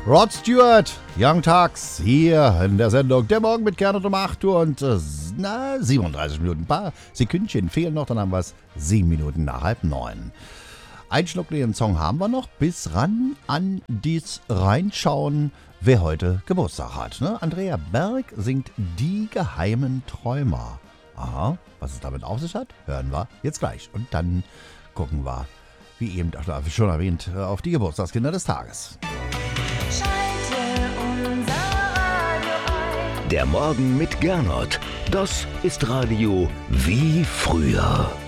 Rod Stewart, Young Turks, hier in der Sendung Der Morgen mit Gernot um 8 Uhr und 37 Minuten. Ein paar Sekündchen fehlen noch, dann haben wir es 7 Minuten nach 8:30. Einen schnuckligen Song haben wir noch, bis ran an dies reinschauen, wer heute Geburtstag hat. Ne? Andrea Berg singt Die geheimen Träumer. Aha, was es damit auf sich hat, hören wir jetzt gleich. Und dann gucken wir, wie eben schon erwähnt, auf die Geburtstagskinder des Tages. Der Morgen mit Gernot. Das ist Radio wie früher.